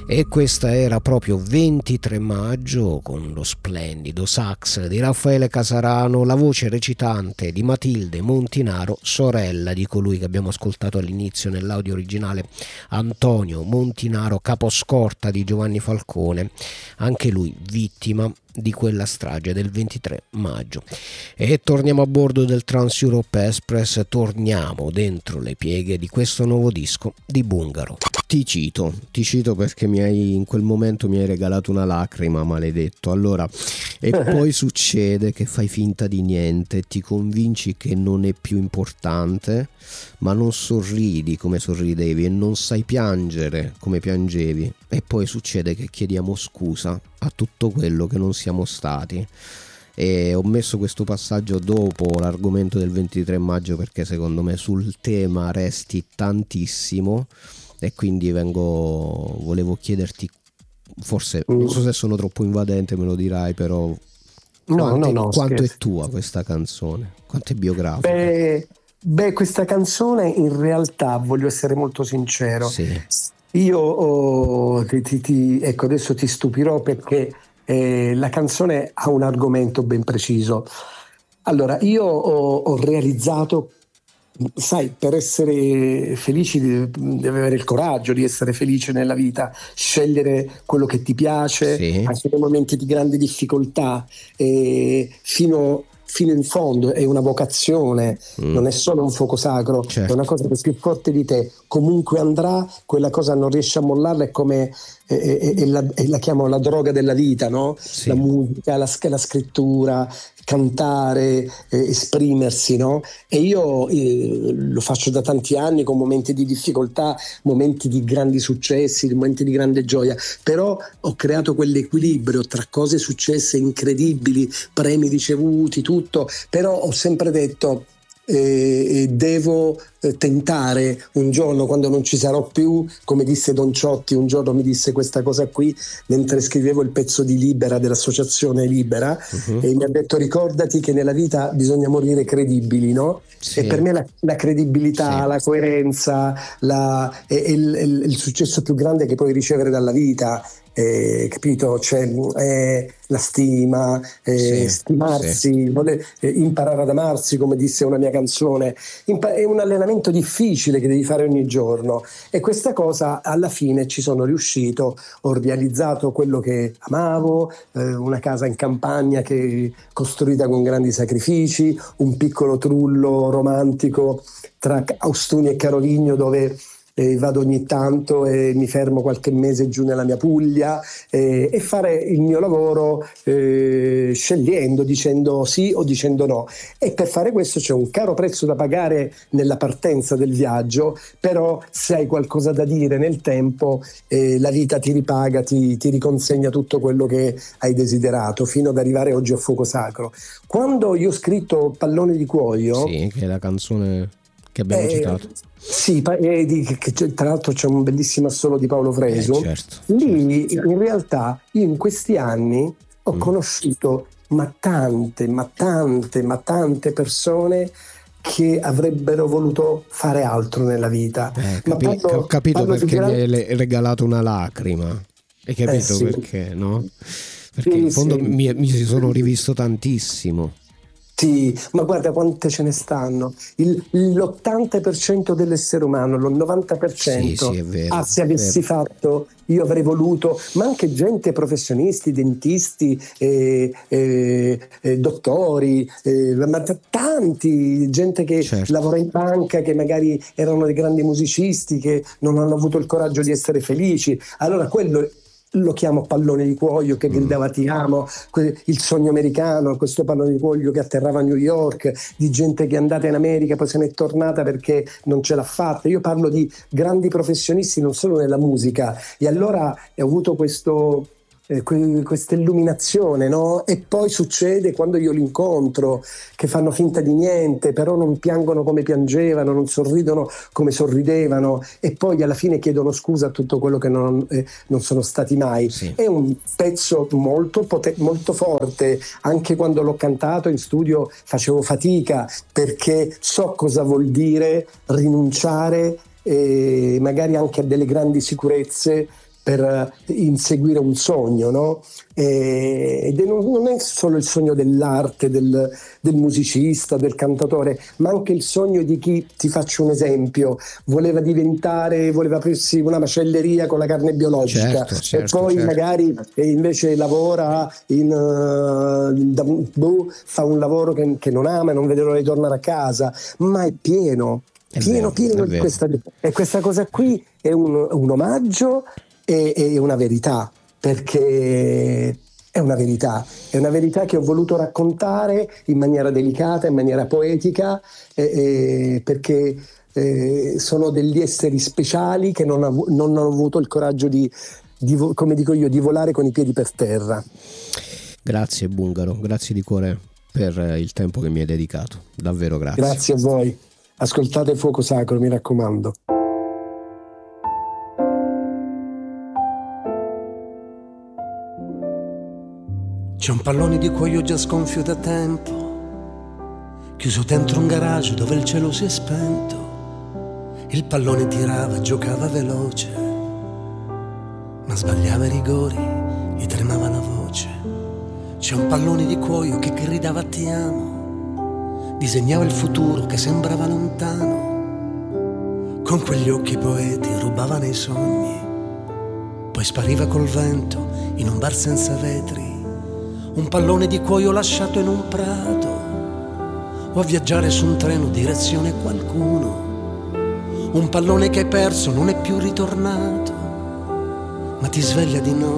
E questa era proprio 23 maggio con lo splendido sax di Raffaele Casarano, la voce recitante di Matilde Montinaro, sorella di colui che abbiamo ascoltato all'inizio nell'audio originale, Antonio Montinaro, caposcorta di Giovanni Falcone, anche lui vittima di quella strage del 23 maggio. E torniamo a bordo del Trans Europe Express, torniamo dentro le pieghe di questo nuovo disco di Bungaro. Ti cito perché in quel momento mi hai regalato una lacrima, maledetto. Allora, e poi succede che fai finta di niente, ti convinci che non è più importante, ma non sorridi come sorridevi e non sai piangere come piangevi, e poi succede che chiediamo scusa a tutto quello che non siamo stati. E ho messo questo passaggio dopo l'argomento del 23 maggio perché secondo me sul tema resti tantissimo, e quindi volevo chiederti, forse non so se sono troppo invadente, me lo dirai, però quanto è tua questa canzone, quanto è biografica? Beh, questa canzone in realtà, voglio essere molto sincero, sì. Io ecco, adesso ti stupirò perché la canzone ha un argomento ben preciso. Allora, io ho realizzato, sai, per essere felici devi avere il coraggio di essere felice nella vita, scegliere quello che ti piace, sì, anche nei momenti di grande difficoltà, fino in fondo. È una vocazione, non è solo un fuoco sacro, certo. È una cosa che è più forte di te, comunque andrà, quella cosa non riesce a mollarla, è come la chiamo la droga della vita, no? Sì. La musica, la scrittura, cantare, esprimersi, no? E io lo faccio da tanti anni, con momenti di difficoltà, momenti di grandi successi, momenti di grande gioia, però ho creato quell'equilibrio tra cose successe incredibili, premi ricevuti, tutto, però ho sempre detto devo tentare un giorno, quando non ci sarò più, come disse Don Ciotti un giorno, mi disse questa cosa qui mentre scrivevo il pezzo di Libera, dell'associazione Libera, e mi ha detto: ricordati che nella vita bisogna morire credibili, no? Sì. E per me la credibilità, sì. la coerenza, è il successo più grande che puoi ricevere dalla vita. Capito? Cioè, la stima, sì, stimarsi, imparare ad amarsi, come disse una mia canzone. È un allenamento difficile che devi fare ogni giorno, e questa cosa alla fine ci sono riuscito. Ho realizzato quello che amavo, una casa in campagna costruita con grandi sacrifici, un piccolo trullo romantico tra Austuni e Carovigno, dove vado ogni tanto e mi fermo qualche mese giù nella mia Puglia, e fare il mio lavoro scegliendo, dicendo sì o dicendo no. E per fare questo c'è un caro prezzo da pagare nella partenza del viaggio, però se hai qualcosa da dire nel tempo, la vita ti ripaga, ti riconsegna tutto quello che hai desiderato, fino ad arrivare oggi a Fuoco Sacro. Quando io ho scritto Pallone di Cuoio, sì, che è la canzone che abbiamo citato, sì, che tra l'altro c'è un bellissimo assolo di Paolo Fresu, certo. In realtà io in questi anni ho conosciuto tante persone che avrebbero voluto fare altro nella vita. Ho capito perché mi hai regalato una lacrima, hai capito perché, no? Perché in fondo mi si sono rivisto tantissimo. Sì, ma guarda quante ce ne stanno. L'80% dell'essere umano, l'90%, sì, è vero, se avessi fatto, io avrei voluto, ma anche gente, professionisti, dentisti, dottori, ma tanti, gente che lavora in banca, che magari erano dei grandi musicisti, che non hanno avuto il coraggio di essere felici. Allora quello lo chiamo pallone di cuoio, che gridava ti amo, il sogno americano, questo pallone di cuoio che atterrava a New York, di gente che è andata in America poi se n'è tornata perché non ce l'ha fatta. Io parlo di grandi professionisti non solo nella musica, e allora ho avuto questa illuminazione, no? E poi succede quando io li incontro, che fanno finta di niente, però non piangono come piangevano, non sorridono come sorridevano, e poi alla fine chiedono scusa a tutto quello che non sono stati mai. Sì. È un pezzo molto forte. Anche quando l'ho cantato in studio facevo fatica, perché so cosa vuol dire rinunciare magari anche a delle grandi sicurezze per inseguire un sogno, no? Ed non è solo il sogno dell'arte, del musicista, del cantatore, ma anche il sogno di chi, ti faccio un esempio, voleva aprirsi una macelleria con la carne biologica, e poi magari invece lavora fa un lavoro che non ama e non vede l'ora di tornare a casa, ma è pieno di questa. E questa cosa qui è un omaggio e una verità, perché è una verità che ho voluto raccontare in maniera delicata, in maniera poetica, perché sono degli esseri speciali che non hanno avuto il coraggio di, come dico io, di volare con i piedi per terra. Grazie Bungaro, grazie di cuore per il tempo che mi hai dedicato, davvero grazie. Grazie a voi, ascoltate Fuoco Sacro, mi raccomando. C'è un pallone di cuoio già sgonfio da tempo, chiuso dentro un garage dove il cielo si è spento. Il pallone tirava, giocava veloce, ma sbagliava i rigori, gli tremava la voce. C'è un pallone di cuoio che gridava ti amo, disegnava il futuro che sembrava lontano. Con quegli occhi poeti rubava nei sogni, poi spariva col vento in un bar senza vetri. Un pallone di cuoio lasciato in un prato, o a viaggiare su un treno direzione qualcuno. Un pallone che hai perso non è più ritornato, ma ti sveglia di notte